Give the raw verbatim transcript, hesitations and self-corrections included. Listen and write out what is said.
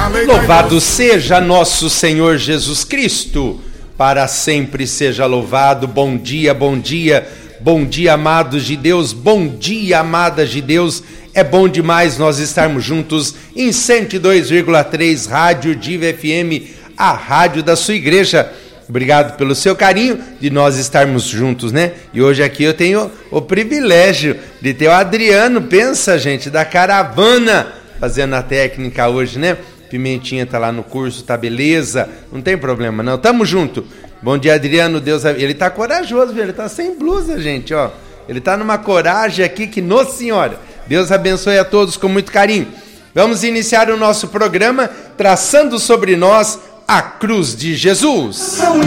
Louvado seja nosso Senhor Jesus Cristo, para sempre seja louvado. Bom dia, bom dia, bom dia, amados de Deus, bom dia, amadas de Deus. É bom demais nós estarmos juntos em cento e dois vírgula três Rádio Diva F M, a rádio da sua igreja. Obrigado pelo seu carinho de nós estarmos juntos, né? E hoje aqui eu tenho o privilégio de ter o Adriano, pensa, gente, da caravana, fazendo a técnica hoje, né? Pimentinha tá lá no curso, tá beleza? Não tem problema não, tamo junto. Bom dia, Adriano, Deus... Ele tá corajoso, viu? Ele tá sem blusa, gente, ó. Ele tá numa coragem aqui que, nossa senhora, Deus abençoe a todos com muito carinho. Vamos iniciar o nosso programa traçando sobre nós a cruz de Jesus. São